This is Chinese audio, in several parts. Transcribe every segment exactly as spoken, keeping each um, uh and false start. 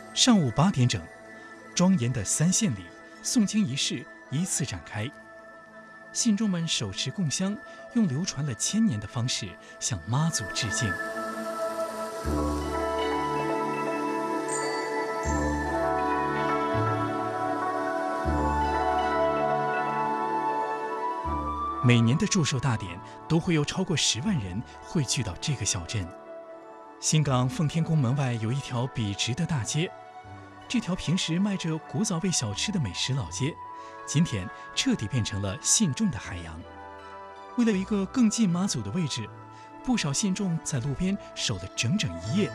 上午八点整，庄严的三献礼诵经仪式依次展开，信众们手持供香，用流传了千年的方式向妈祖致敬。每年的祝寿大典都会有超过十万人汇聚到这个小镇。新港奉天宫门外有一条笔直的大街，这条平时卖着古早味小吃的美食老街，今天彻底变成了信众的海洋。为了一个更近妈祖的位置，不少信众在路边守了整整一夜。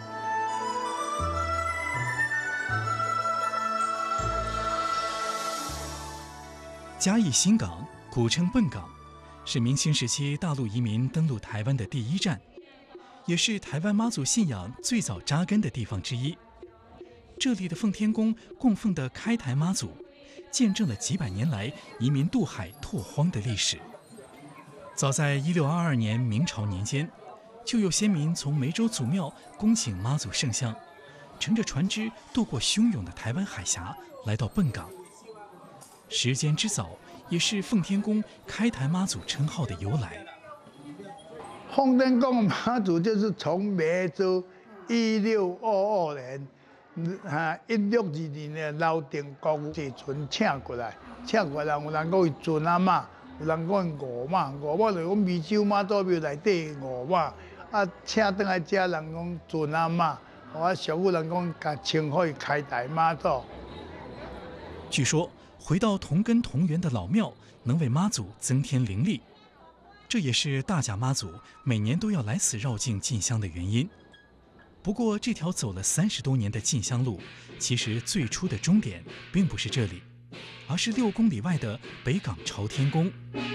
嘉义新港，古称笨港，是明清时期大陆移民登陆台湾的第一站，也是台湾妈祖信仰最早扎根的地方之一。这里的奉天宫供奉的开台妈祖，见证了几百年来移民渡海拓荒的历史。早在一六二二年明朝年间，就有先民从梅州祖庙恭请妈祖圣像，乘着船只渡过汹涌的台湾海峡，来到笨港。时间之早，也是奉天宫开台妈祖称号的由来。 奉天宫妈祖就是从梅州一六二二年，啊一六二二年老定国时阵请过来，请过来有人讲伊船啊嘛，有人讲五马，五马就讲湄洲妈祖庙内底五马，啊请倒来遮人讲船啊嘛，我俗语人讲甲称呼伊开台妈祖。 据说，回到同根同源的老庙，能为妈祖增添灵力，这也是大甲妈祖每年都要来此绕境进香的原因。不过，这条走了三十多年的进香路，其实最初的终点并不是这里，而是六公里外的北港朝天宫。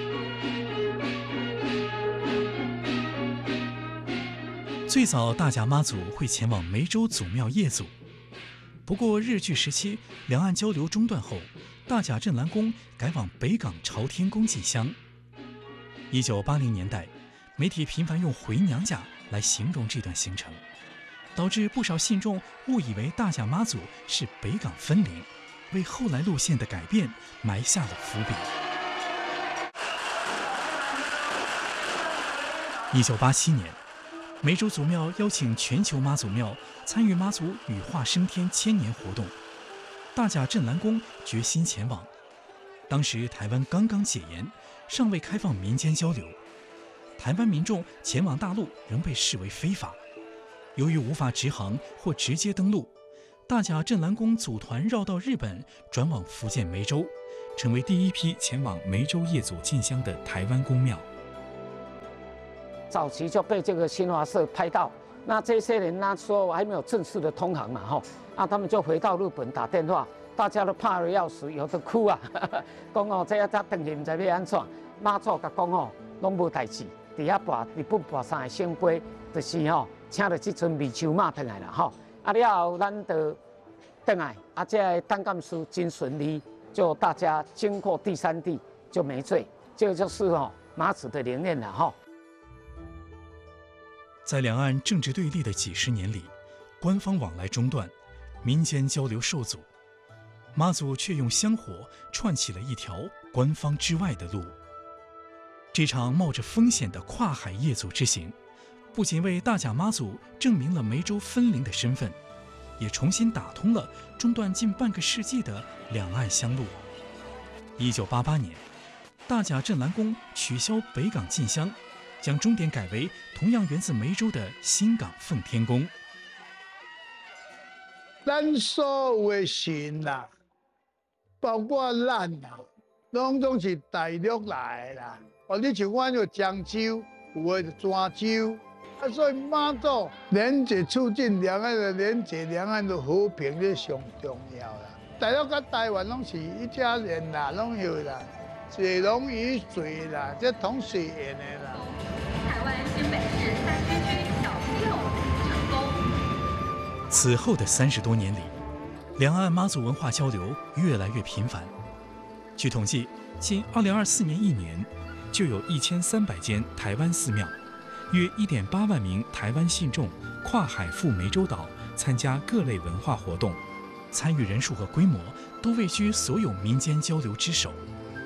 最早，大甲妈祖会前往梅州祖庙谒祖，不过日据时期两岸交流中断后，大甲镇澜宫改往北港朝天宫进香。一九八零年代，媒体频繁用回娘家来形容这段行程，导致不少信众误以为大甲妈祖是北港分灵，为后来路线的改变埋下了伏笔。一九八七年，梅州祖庙邀请全球妈祖庙参与妈祖羽化升天千年活动，大甲镇澜宫决心前往。当时台湾刚刚解严，尚未开放民间交流，台湾民众前往大陆仍被视为非法。由于无法直航或直接登陆，大甲镇澜宫组团绕到日本，转往福建梅州，成为第一批前往梅州谒祖进香的台湾宫庙。 早期就被这个新华社拍到，那这些人那时候还没有正式的通航嘛，哈，啊，他们就回到日本打电话，大家都怕得要死，有的哭啊，讲哦，这一只等于唔知要安怎，妈祖甲讲哦，拢无代志，伫遐跋日本跋山的圣杯，就是吼，请了这阵湄洲马回来了吼，啊了后咱就回来，啊，这个单干事真顺利，就大家经过第三地就没罪，这就是哦妈祖的灵验了哈。 在两岸政治对立的几十年里，官方往来中断，民间交流受阻，妈祖却用香火串起了一条官方之外的路。这场冒着风险的跨海谒祖之行，不仅为大甲妈祖证明了梅州分灵的身份，也重新打通了中断近半个世纪的两岸乡路。一九八八年，大甲镇澜宫取消北港进香，将终点改为同样源自梅州的新港奉天宫。 咱所有的神啦，包括咱啦，拢总是大陆来的啦。哦，你像我就漳州，有的就泉州，啊，所以妈祖连接促进两岸的连接，两岸的和平，这上重要啦。大陆跟台湾拢是一家人啦，拢有啦，水溶于水啦，这同水源的啦。 台湾新北市三区区小七六成功。 此后的三十多年里，两岸妈祖文化交流越来越频繁。据统计，仅二零二四年一年，就有一千三百间台湾寺庙，约一点八万名台湾信众跨海赴湄洲岛参加各类文化活动。 参与人数和规模都位居所有民间交流之首。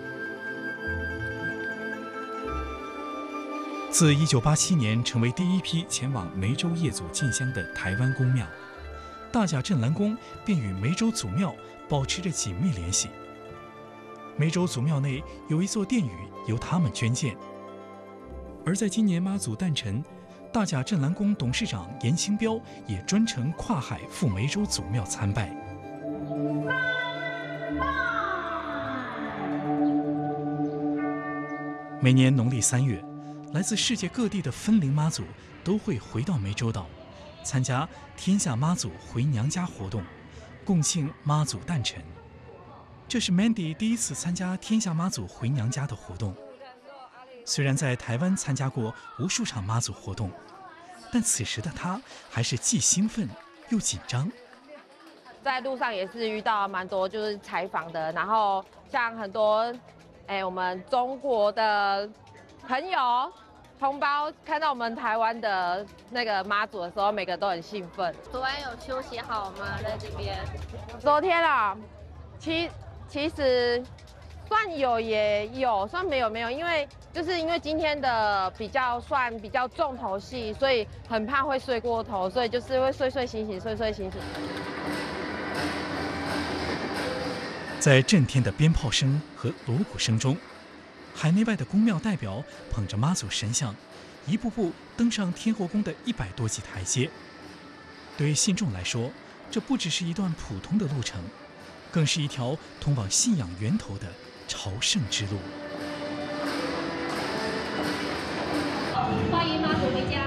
自一九八七年成为第一批前往梅州业祖进香的台湾公庙，大甲镇澜宫便与梅州祖庙保持着紧密联系。梅州祖庙内有一座殿宇由他们捐建，而在今年妈祖诞辰，大甲镇澜宫董事长严清标也专程跨海赴梅州祖庙参拜。每年农历三月，来自世界各地的分灵妈祖都会回到梅州岛，参加天下妈祖回娘家活动，共庆妈祖诞辰。这是 Mandy 第一次参加天下妈祖回娘家的活动。虽然在台湾参加过无数场妈祖活动，但此时的她还是既兴奋又紧张。 在路上也是遇到蛮多就是采访的，然后像很多哎我们中国的朋友同胞看到我们台湾的那个妈祖的时候，每个都很兴奋。 昨晚有休息好吗？在这边？ 昨天啊，其其实算有也有，算没有没有，因为就是因为今天的比较算比较重头戏，所以很怕会睡过头，所以就是会睡睡醒醒，睡睡醒醒。 在震天的鞭炮声和锣鼓声中，海内外的宫庙代表捧着妈祖神像，一步步登上天后宫的一百多级台阶。对于信众来说，这不只是一段普通的路程，更是一条通往信仰源头的朝圣之路。 欢迎妈祖回家。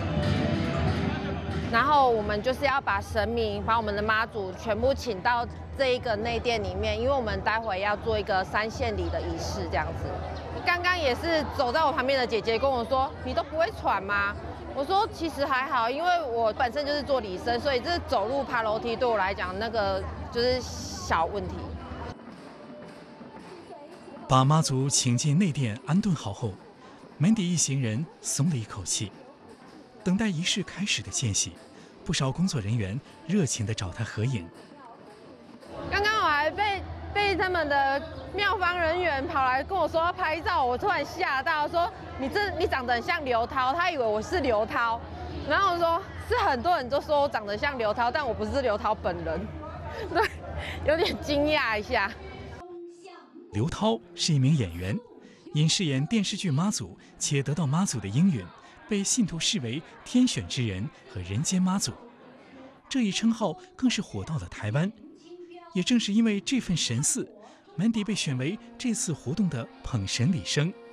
然后我们就是要把神明，把我们的妈祖全部请到这一个内殿里面，因为我们待会要做一个三献礼的仪式，这样子。刚刚也是走在我旁边的姐姐跟我说：“你都不会喘吗？”我说：“其实还好，因为我本身就是做礼生，所以这走路爬楼梯对我来讲那个就是小问题。” 把妈祖请进内殿安顿好后，门底一行人松了一口气。等待仪式开始的间隙，不少工作人员热情地找他合影。 刚刚我还被被他们的庙方人员跑来跟我说要拍照，我突然吓到，说你这你长得很像刘涛，他以为我是刘涛，然后我说是很多人都说我长得像刘涛，但我不是刘涛本人，对，有点惊讶一下。 刘涛是一名演员，因饰演电视剧妈祖且得到妈祖的应允，被信徒视为天选之人和人间妈祖，这一称号更是火到了台湾。也正是因为这份神似，Mandy被选为这次活动的捧神礼生。